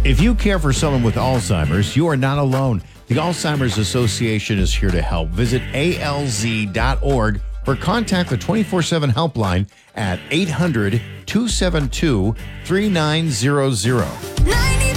If you care for someone with Alzheimer's, you are not alone. The Alzheimer's Association is here to help. Visit alz.org or contact the 24/7 helpline at 800-272-3900.